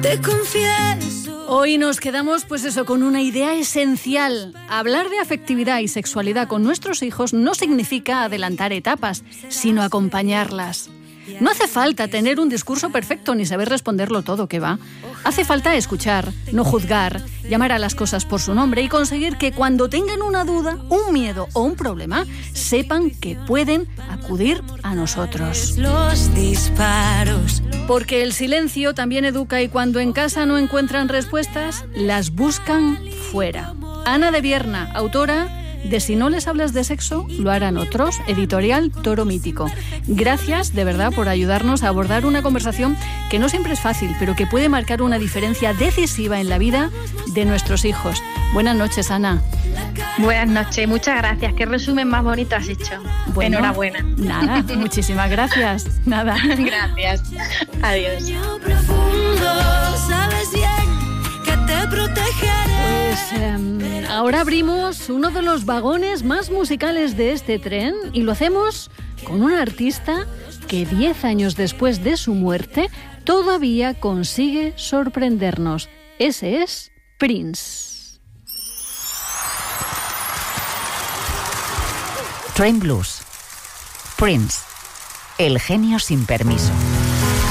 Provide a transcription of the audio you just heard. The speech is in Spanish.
Te confieso. Hoy nos quedamos, pues eso, con una idea esencial. Hablar de afectividad y sexualidad con nuestros hijos no significa adelantar etapas, sino acompañarlas. No hace falta tener un discurso perfecto ni saber responderlo todo, que va. Hace falta escuchar, no juzgar, llamar a las cosas por su nombre y conseguir que cuando tengan una duda, un miedo o un problema, sepan que pueden acudir a nosotros. Los disparos. Porque el silencio también educa y cuando en casa no encuentran respuestas, las buscan fuera. Ana de Vierna, autora de Si no les hablas de sexo, lo harán otros, editorial Toro Mítico. Gracias, de verdad, por ayudarnos a abordar una conversación que no siempre es fácil, pero que puede marcar una diferencia decisiva en la vida de nuestros hijos. Buenas noches, Ana. Buenas noches, muchas gracias. Qué resumen más bonito has hecho. Bueno, enhorabuena. Nada, muchísimas gracias. Nada. Gracias. Adiós. Sabes bien que te protegeré. Pues ahora abrimos uno de los vagones más musicales de este tren y lo hacemos con un artista que 10 años después de su muerte todavía consigue sorprendernos. Ese es Prince. Train Blues. Prince, el genio sin permiso.